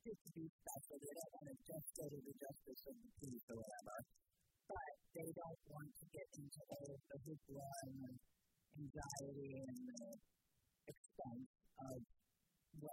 it to be special. They don't want to just go to the justice of the peace or whatever. But they don't want to get into all of the hoopla and the anxiety and the expense